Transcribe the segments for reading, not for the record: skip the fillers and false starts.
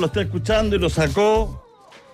lo está escuchando y lo sacó.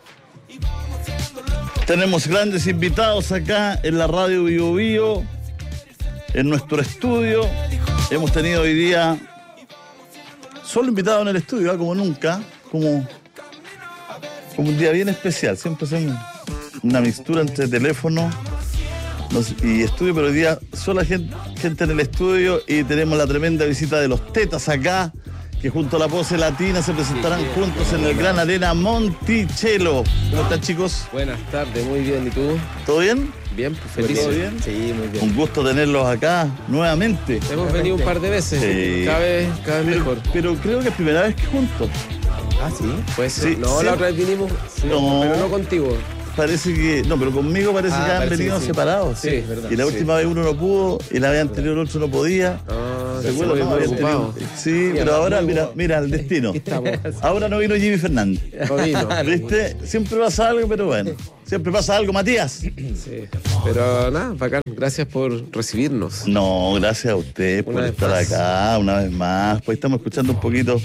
Tenemos grandes invitados acá en la radio Bio Bio, en nuestro estudio. Hemos tenido hoy día solo invitados en el estudio, como nunca, como un día bien especial. Siempre hacemos una mixtura entre teléfono y estudio, pero hoy día sola gente en el estudio y tenemos la tremenda visita de los Tetas acá, que junto a la Pose Latina se presentarán juntos en el Gran Arena Monticello. ¿Cómo están, chicos? Buenas tardes, muy bien. ¿Y tú? ¿Todo bien? Bien, pues feliz. ¿Todo bien? Sí, muy bien. Un gusto tenerlos acá nuevamente. Hemos venido un par de veces, Sí. cada vez mejor. Pero creo que es primera vez que juntos. Ah, ¿sí? Pues Sí, no, sí. la otra vez vinimos, sí, No. pero no contigo. Parece que... No, pero conmigo parece que han parece venido que sí. separados. Sí, es verdad. Y la Sí. última vez uno no pudo, y la vez anterior otro no podía. Ah, ¿Se se acuerdan? fue No, muy habían ocupado. tenido- Sí, pero ahora mira el destino. Aquí estamos. Ahora no vino Jimmy Fernández. No vino. ¿Viste? Siempre pasa algo, pero bueno. Siempre pasa algo, Matías. Sí. Pero nada, bacán. Gracias por recibirnos. No, gracias a usted por Una vez estar más. acá una vez más. Pues estamos escuchando un poquito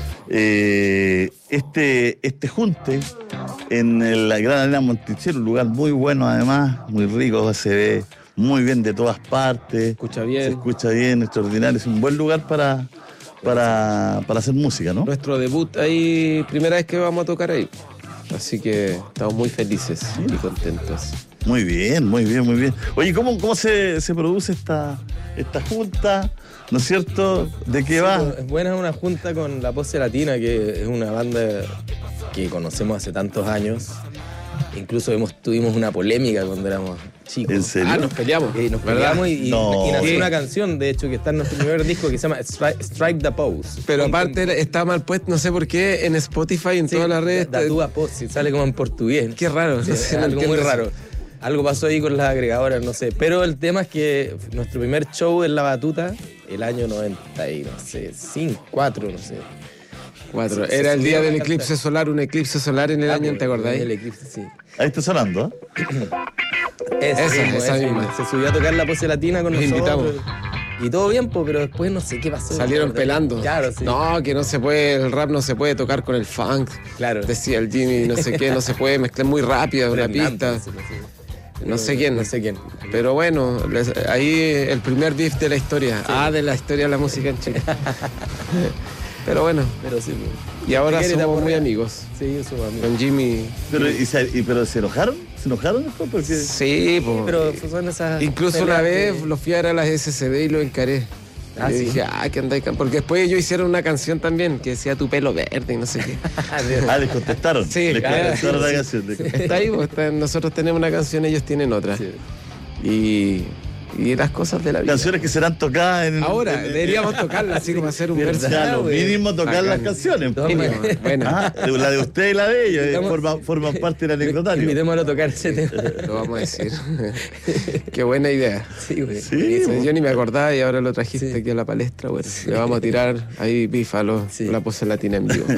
este junte en la Gran Arena Monticello, un lugar muy bueno además, muy rico, se ve muy bien de todas partes. Escucha bien. Se escucha bien, extraordinario. Es un buen lugar para hacer música, ¿no? Nuestro debut ahí, primera vez que vamos a tocar ahí. Así que estamos muy felices y contentos. Muy bien, muy bien, muy bien. Oye, ¿cómo se produce esta junta? ¿No es cierto? ¿De qué va? Es buena una junta con la Pose Latina, que es una banda que conocemos hace tantos años. Incluso tuvimos una polémica cuando éramos chicos. ¿En serio? Nos peleamos. Nos ¿verdad? peleamos y No. nació Sí. una canción, de hecho, que está en nuestro primer disco, que se llama Strike the Pose. Pero aparte está mal puesto, no sé por qué, en Spotify, en todas las redes. Da Tua Pose, sale como en portugués. Qué raro. Sí, no es sé, no algo muy entiendo eso. raro. Algo pasó ahí con las agregadoras, no sé. Pero el tema es que nuestro primer show en La Batuta, el año 90 y no sé, 5, 4, no sé. 4. Se Era el subió día a del cantar. eclipse solar, un eclipse solar en el año, ¿te acordáis? El eclipse, sí. Ahí está sonando, ¿eh? Esa misma. Se subió a tocar la Pose Latina con Los nosotros. invitamos. Y todo bien, pero después no sé qué pasó. Salieron pelando. Claro, sí. No, que no se puede, el rap no se puede tocar con el funk. Claro. Decía el Jimmy, no sé qué, no se puede mezclar muy rápido la pista. No sé quién. No sé quién. Pero bueno, ahí el primer beef de la historia. De la historia de la música en Chile. Pero bueno, Pero sí. y ahora ¿Te quiere somos muy aporrear? amigos. Sí, somos amigos. Con Jimmy. Pero ¿se enojaron? ¿Se enojaron después? Porque... Sí, pues. Pero son esas. Incluso una peleas vez que- lo fui a ver a las SCD y lo encaré. Ah, Y ¿sí? dije, que andáis porque después ellos hicieron una canción también que decía tu pelo verde y no sé qué. les contestaron. Sí, les claro, contestaron la sí, canción. Está ahí, pues, nosotros tenemos una canción, ellos tienen otra. Sí. Y las cosas de la vida. Canciones que serán tocadas en... Ahora, deberíamos tocarlas así como hacer un verso. Ya, lo güey. mínimo tocar las Bacán. canciones. No, Mínimo, bueno. bueno, Ah, la de usted y la de ellos Digamos- forman parte del anecdotario. Invitémoslo a tocar ese tema. lo vamos a decir. Qué buena idea. Sí, güey. Sí, Sí, yo ni me acordaba y ahora lo trajiste aquí a la palestra. Bueno, le vamos a tirar ahí bífalo, Sí. la Pose Latina en vivo.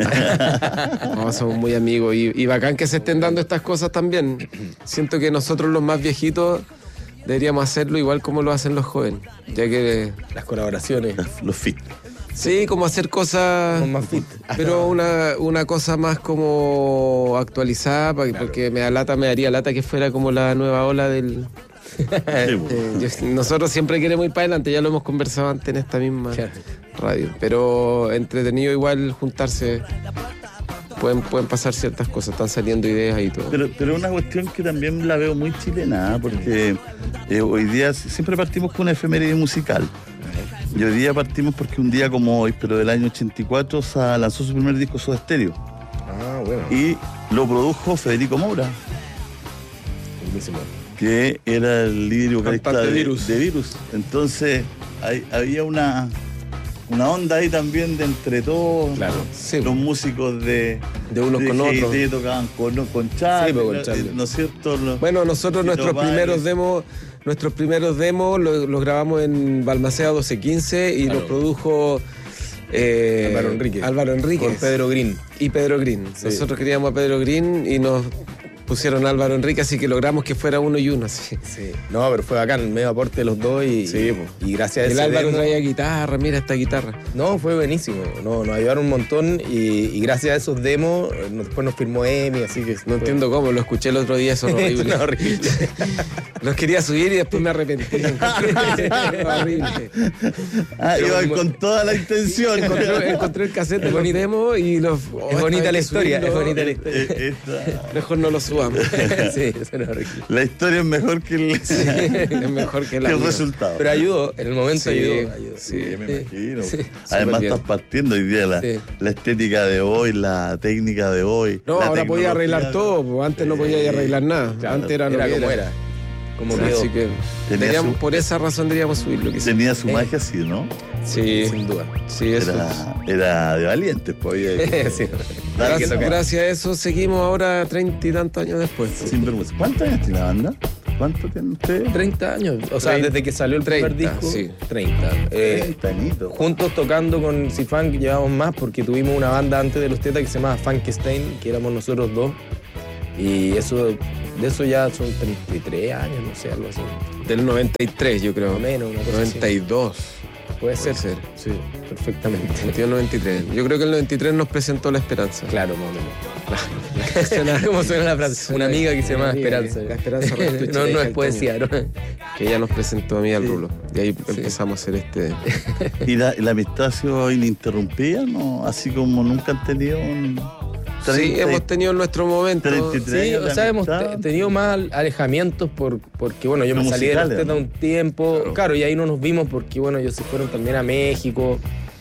No, somos muy amigos y bacán que se estén dando estas cosas también. Siento que nosotros los más viejitos deberíamos hacerlo igual como lo hacen los jóvenes, ya que Las colaboraciones. Los fit. sí, como hacer cosas, Somos más fit. pero una cosa más como actualizada, porque me daría lata que fuera como la nueva ola del... Sí, pues. Nosotros siempre queremos ir para adelante, ya lo hemos conversado antes en esta misma Claro. radio, pero entretenido igual juntarse, pueden pasar ciertas cosas, están saliendo ideas y todo. Pero una cuestión que también la veo muy chilena, porque hoy día siempre partimos con una efeméride musical. Y hoy día partimos porque un día como hoy, pero del año 84, lanzó su primer disco Soda Stereo. Ah, bueno. Y lo produjo Federico Moura, Buenísimo. que era el líder vocalista Cantante de Virus. Virus. Entonces, había una onda ahí también de entre todos. Claro. Sí, Los músicos de unos con GIT otros. tocaban con Charlie, Sí, pues, con Charlie. ¿no es cierto? Bueno, nosotros Tito nuestros primeros demos los grabamos en Balmaceda 1215 y Claro. los produjo Álvaro Enríquez. Álvaro Enríquez. Con Pedro Green. Y Pedro Green. Sí. Nosotros queríamos a Pedro Green y nos pusieron Álvaro Enrique, así que logramos que fuera 1 y 1. Así. Sí. No, pero fue bacán, el medio aporte de los dos y, Sí, y gracias a El ese Álvaro demo- traía guitarra, mira esta guitarra. No, fue buenísimo. No, nos ayudaron un montón y gracias a esos demos después nos firmó Emi, así que... No entiendo cómo, lo escuché el otro día, eso es horrible. No, horrible. Los quería subir y después me arrepentí. Horrible. Iban con toda la intención. Encontré el cassette de los demos y los... Es bonita la historia, es bonita la historia. Mejor no lo subamos. Sí, eso era horrible. La historia es mejor que el, Es mejor que que la el vida. resultado. Pero ayudó, en el momento Sí, ayudó. Sí, me imagino. Sí. Además Súper bien. estás partiendo hoy día Sí. la estética de hoy, la técnica de hoy. No, la ahora podía tecnología. arreglar todo, pues antes no podía arreglar nada. Claro, Antes era lo que como era. Como Sí, quedó. así que Tenía deberíamos- su- por esa razón deberíamos subirlo. Quizás. Tenía su magia así, ¿no? Sí, Sin duda. sí, eso. Era de valientes, pues. Sí. Gracias a eso seguimos ahora 30 y tantos años después. Sin vergüenza. ¿Cuántos años tiene la banda? ¿Cuánto tienen ustedes? 30 años. O sea, 30, desde que salió el primer 30, disco. sí. 30. 30 añitos. Juntos tocando con Cifán, que llevábamos más, porque tuvimos una banda antes de los Tetas que se llamaba Funkenstein, que éramos nosotros dos. Y eso, de eso ya son 33 años, no sé, algo así. Del 93, yo creo. Más o menos, una cosa 92. Puede Puede ser. ser. Sí, perfectamente. 93. Yo creo que el 93 nos presentó La Esperanza. Claro, más o menos. ¿Cómo suena la frase? Una amiga que se llama Esperanza. La Esperanza Restuche, No, no hija es del poesía, ¿no? Que ella nos presentó a mí al Rulo. Y ahí empezamos a hacer este... ¿Y la amistad ha sido ininterrumpida? ¿No? Así como nunca han tenido un... Sí, hemos tenido nuestro momento. 33 Sí, años o de sea, hemos amistad. tenido más alejamientos porque, bueno, yo Los me salí de los musicales, Tetas ¿no? un tiempo. Claro, y ahí no nos vimos porque, bueno, ellos se fueron también a México.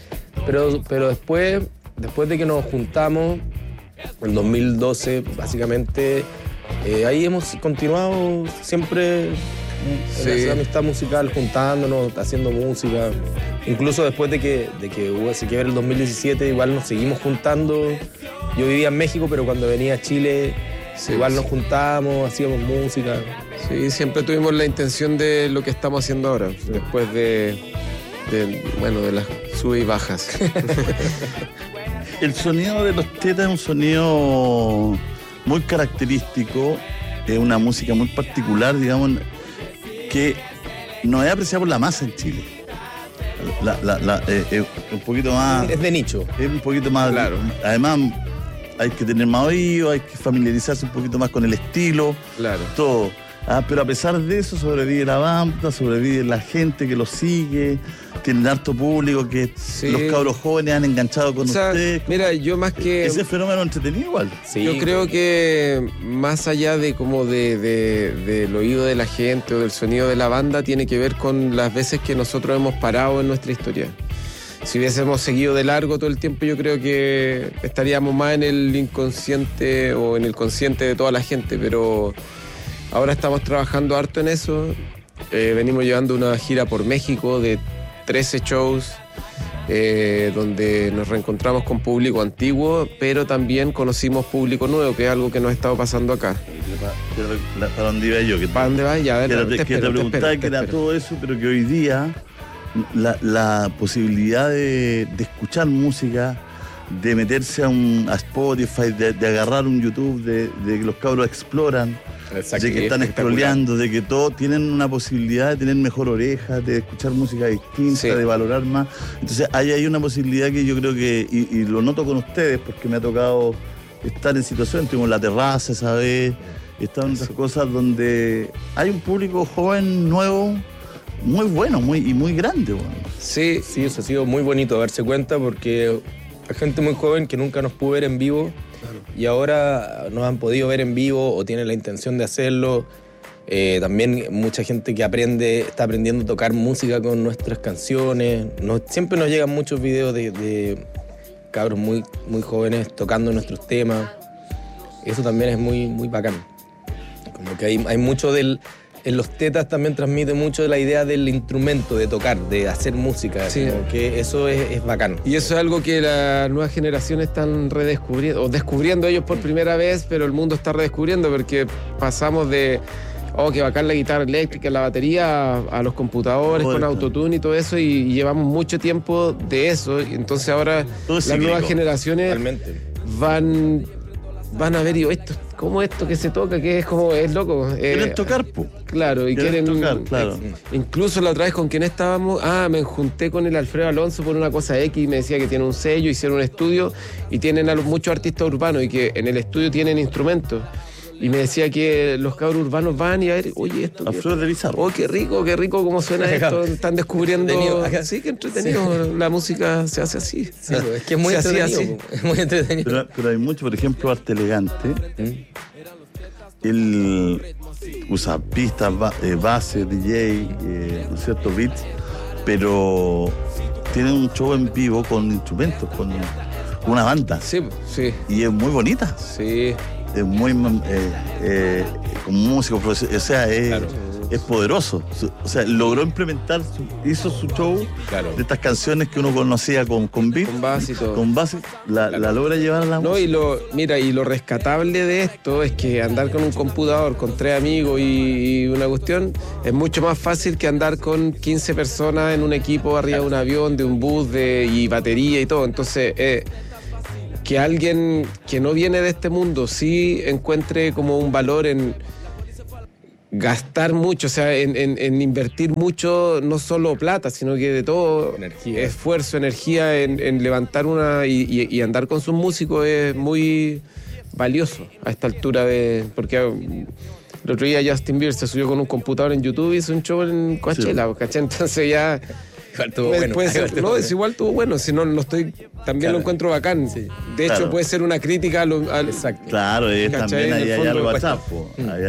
Pero después de que nos juntamos, en 2012, básicamente, ahí hemos continuado siempre en Sí. esa amistad musical, juntándonos, haciendo música. Incluso después de que hubo ese quiebre el 2017, igual nos seguimos juntando. Yo vivía en México, pero cuando venía a Chile, Sí, igual sí. nos juntábamos, hacíamos música. Sí, siempre tuvimos la intención de lo que estamos haciendo ahora, después de las sub y bajas. El sonido de los Tetas es un sonido muy característico, es una música muy particular, digamos, que no es apreciada por la masa en Chile. Un poquito más... Es de nicho. Es un poquito más... Claro. Además, hay que tener más oído, hay que familiarizarse un poquito más con el estilo, Claro. todo. Pero a pesar de eso, sobrevive la banda, sobrevive la gente que lo sigue, tienen harto público, que Sí. los cabros jóvenes han enganchado con O sea, ustedes. mira, yo más que... Ese fenómeno entretenido igual. Sí, Yo creo que más allá de como del oído de la gente o del sonido de la banda, tiene que ver con las veces que nosotros hemos parado en nuestra historia. Si hubiésemos seguido de largo todo el tiempo, yo creo que estaríamos más en el inconsciente o en el consciente de toda la gente, pero ahora estamos trabajando harto en eso. Venimos llevando una gira por México de 13 shows, donde nos reencontramos con público antiguo, pero también conocimos público nuevo, que es algo que nos ha estado pasando acá. Para dónde iba yo. ¿Para dónde vas? Ya, Que te te espero, preguntaba que era espero. todo eso, pero que hoy día la posibilidad de escuchar música, de meterse a Spotify, de agarrar un YouTube, de que los cabros exploran, Exacto. de que están espectacular. scrolleando, de que todos tienen una posibilidad de tener mejor oreja, de escuchar música distinta, Sí. de valorar más. Entonces hay una posibilidad que yo creo que, y lo noto con ustedes, porque me ha tocado estar en situaciones, estuvimos en la terraza esa vez, estaban esas cosas donde hay un público joven, nuevo, muy bueno, muy grande. Bueno. Sí, Sí, eso ha sido muy bonito darse cuenta porque hay gente muy joven que nunca nos pudo ver en vivo y ahora nos han podido ver en vivo o tienen la intención de hacerlo. También mucha gente que está aprendiendo a tocar música con nuestras canciones. Siempre nos llegan muchos videos de cabros muy, muy jóvenes tocando nuestros temas. Eso también es muy, muy bacán. Como que hay mucho en los Tetas también transmite mucho la idea del instrumento, de tocar, de hacer música. Sí. Como que eso es bacán. y eso es algo que las nuevas generaciones están redescubriendo, o descubriendo ellos por primera vez, pero el mundo está redescubriendo porque pasamos de, que bacán la guitarra eléctrica, la batería, a los computadores con Correcto. autotune y todo eso, y llevamos mucho tiempo de eso, y entonces ahora Todo es las nuevas cíclico. generaciones Realmente. van a ver, esto, ¿cómo esto que se toca? Que es como, es loco. Quieren tocar, po. Claro, y quieren tocar, claro. Incluso la otra vez con quien estábamos, me junté con el Alfredo Alonso por una cosa X y me decía que tiene un sello, hicieron un estudio y tienen muchos artistas urbanos y que en el estudio tienen instrumentos. Y me decía que los cabros urbanos van y a ver, oye, esto. Alfredo de Bizarro. Oh, qué rico cómo suena esto. Están descubriendo. Sí, qué entretenido. La música se hace así. Sí, es que es muy entretenido. Es muy entretenido. Pero hay mucho, por ejemplo, Arte Elegante. Él usa pistas, base, DJ, ¿no es cierto? Beats, pero tiene un show en vivo con instrumentos, con una banda. Sí, sí. Y es muy bonita. Sí. Es muy como músico, o sea, es poderoso. O sea, logró implementar, hizo su show de estas canciones que uno conocía con beat, con base y todo. Con base, la logra llevar a la música. Y lo rescatable de esto es que andar con un computador, con 3 amigos y una cuestión, es mucho más fácil que andar con 15 personas en un equipo arriba de un avión, de un bus y batería y todo. Entonces, que alguien que no viene de este mundo sí encuentre como un valor en gastar mucho, o sea, en invertir mucho, no solo plata, sino que de todo, energía. Esfuerzo, energía en levantar y andar con sus músicos es muy valioso a esta altura porque el otro día Justin Bieber se subió con un computador en YouTube y hizo un show en Coachella, sí. ¿Cachai? Entonces ya... Igual tuvo bueno. Igual tuvo bueno, si no estoy, también lo encuentro bacán. Sí. De hecho, puede ser una crítica al exacto. Claro, es también allá lo WhatsApp.